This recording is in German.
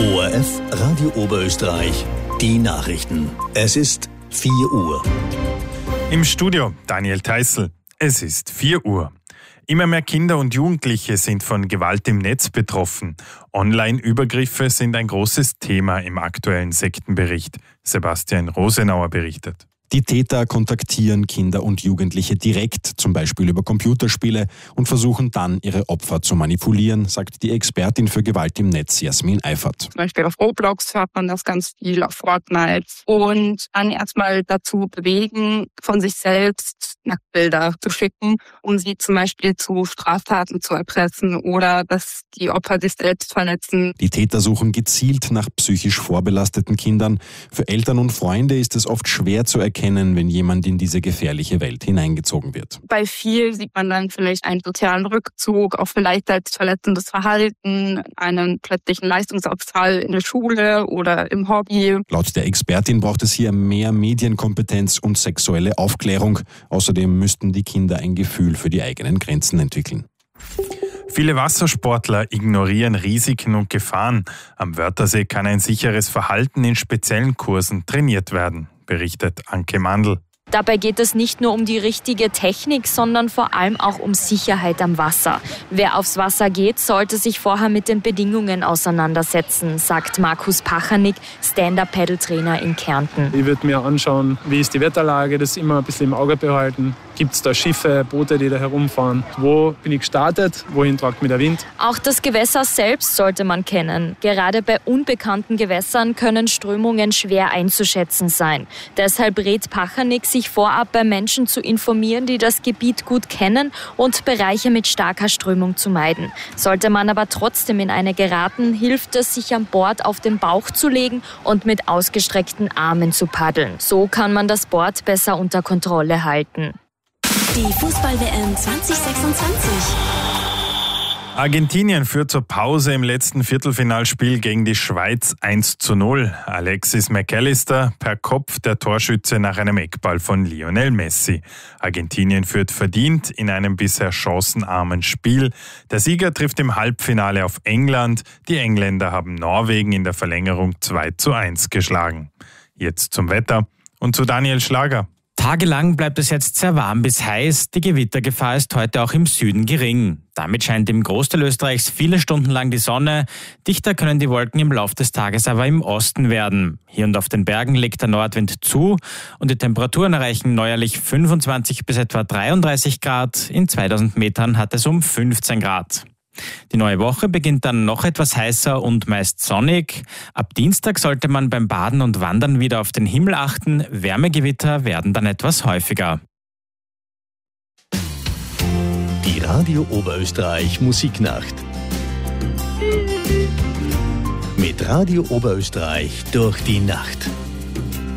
ORF Radio Oberösterreich, die Nachrichten. Es ist 4 Uhr. Im Studio Daniel Theißl. Es ist 4 Uhr. Immer mehr Kinder und Jugendliche sind von Gewalt im Netz betroffen. Online-Übergriffe sind ein großes Thema im aktuellen Sektenbericht. Sebastian Rosenauer berichtet. Die Täter kontaktieren Kinder und Jugendliche direkt, zum Beispiel über Computerspiele, und versuchen dann, ihre Opfer zu manipulieren, sagt die Expertin für Gewalt im Netz, Jasmin Eifert. Zum Beispiel auf Roblox hört man das ganz viel, auf Fortnite. Und dann erstmal dazu bewegen, von sich selbst Nacktbilder zu schicken, um sie zum Beispiel zu Straftaten zu erpressen oder dass die Opfer sich selbst verletzen. Die Täter suchen gezielt nach psychisch vorbelasteten Kindern. Für Eltern und Freunde ist es oft schwer zu erkennen, wenn jemand in diese gefährliche Welt hineingezogen wird. Bei viel sieht man dann vielleicht einen sozialen Rückzug, auch vielleicht als verletzendes Verhalten, einen plötzlichen Leistungsabfall in der Schule oder im Hobby. Laut der Expertin braucht es hier mehr Medienkompetenz und sexuelle Aufklärung. Außerdem müssten die Kinder ein Gefühl für die eigenen Grenzen entwickeln. Viele Wassersportler ignorieren Risiken und Gefahren. Am Wörthersee kann ein sicheres Verhalten in speziellen Kursen trainiert werden, berichtet Anke Mandl. Dabei geht es nicht nur um die richtige Technik, sondern vor allem auch um Sicherheit am Wasser. Wer aufs Wasser geht, sollte sich vorher mit den Bedingungen auseinandersetzen, sagt Markus Pachernik, Stand-Up-Paddle-Trainer in Kärnten. Ich würde mir anschauen, wie ist die Wetterlage, das immer ein bisschen im Auge behalten. Gibt es da Schiffe, Boote, die da herumfahren? Wo bin ich gestartet? Wohin tragt mich der Wind? Auch das Gewässer selbst sollte man kennen. Gerade bei unbekannten Gewässern können Strömungen schwer einzuschätzen sein. Deshalb rät Pachernik, sich vorab bei Menschen zu informieren, die das Gebiet gut kennen und Bereiche mit starker Strömung zu meiden. Sollte man aber trotzdem in eine geraten, hilft es, sich an Bord auf den Bauch zu legen und mit ausgestreckten Armen zu paddeln. So kann man das Board besser unter Kontrolle halten. Die Fußball-WM 2026. Argentinien führt zur Pause im letzten Viertelfinalspiel gegen die Schweiz 1:0. Alexis McAllister per Kopf der Torschütze nach einem Eckball von Lionel Messi. Argentinien führt verdient in einem bisher chancenarmen Spiel. Der Sieger trifft im Halbfinale auf England. Die Engländer haben Norwegen in der Verlängerung 2:1 geschlagen. Jetzt zum Wetter und zu Daniel Schlager. Tagelang bleibt es jetzt sehr warm bis heiß. Die Gewittergefahr ist heute auch im Süden gering. Damit scheint im Großteil Österreichs viele Stunden lang die Sonne. Dichter können die Wolken im Laufe des Tages aber im Osten werden. Hier und auf den Bergen legt der Nordwind zu und die Temperaturen erreichen neuerlich 25 bis etwa 33 Grad. In 2000 Metern hat es um 15 Grad. Die neue Woche beginnt dann noch etwas heißer und meist sonnig. Ab Dienstag sollte man beim Baden und Wandern wieder auf den Himmel achten. Wärmegewitter werden dann etwas häufiger. Die Radio Oberösterreich Musiknacht. Mit Radio Oberösterreich durch die Nacht.